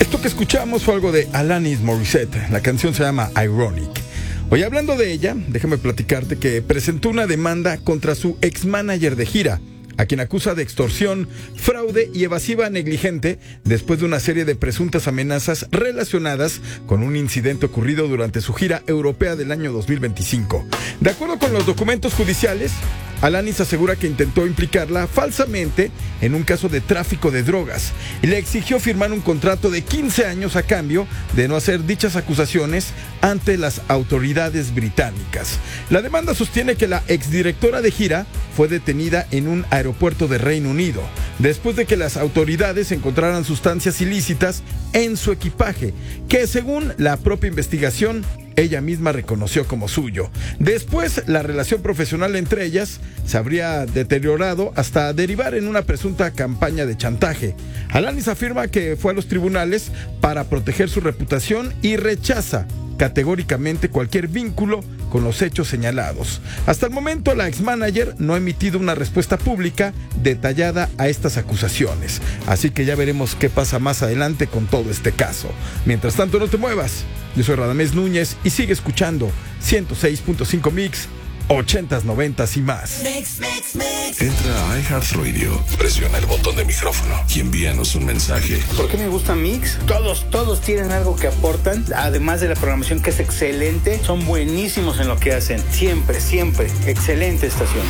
Esto que escuchamos fue algo de Alanis Morissette. La canción se llama Ironic. Hoy, hablando de ella, déjame platicarte que presentó una demanda contra su ex-manager de gira, a quien acusa de extorsión, fraude y evasiva negligente después de una serie de presuntas amenazas relacionadas con un incidente ocurrido durante su gira europea del año 2025. De acuerdo con los documentos judiciales, Alanis asegura que intentó implicarla falsamente en un caso de tráfico de drogas y le exigió firmar un contrato de 15 años a cambio de no hacer dichas acusaciones ante las autoridades británicas. La demanda sostiene que la exdirectora de gira fue detenida en un aeropuerto de Reino Unido después de que las autoridades encontraran sustancias ilícitas en su equipaje, que según la propia investigación ella misma reconoció como suyo. Después, la relación profesional entre ellas se habría deteriorado hasta derivar en una presunta campaña de chantaje. Alanis afirma que fue a los tribunales para proteger su reputación y rechaza categóricamente cualquier vínculo con los hechos señalados. Hasta el momento, la ex-manager no ha emitido una respuesta pública detallada a estas acusaciones. Así que ya veremos qué pasa más adelante con todo este caso. Mientras tanto, no te muevas. Yo soy Radamés Núñez y sigue escuchando 106.5 Mix, 80s, 90s y más. Entra a iHeartRadio, presiona el botón de micrófono y envíanos un mensaje. ¿Por qué me gusta Mix? Todos tienen algo que aportan, además de la programación que es excelente. Son buenísimos en lo que hacen. Siempre, excelente estación.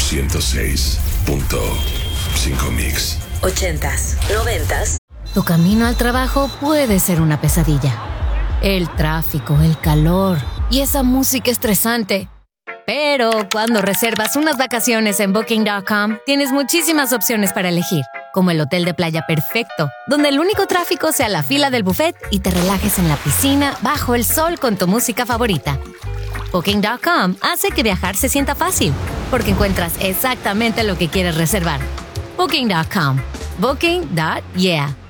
106.5 Mix. 80s, 90s. Tu camino al trabajo puede ser una pesadilla. El tráfico, el calor y esa música estresante. Pero cuando reservas unas vacaciones en Booking.com, tienes muchísimas opciones para elegir, como el hotel de playa perfecto, donde el único tráfico sea la fila del buffet y te relajes en la piscina bajo el sol con tu música favorita. Booking.com hace que viajar se sienta fácil, porque encuentras exactamente lo que quieres reservar. Booking.com. Booking.yeah.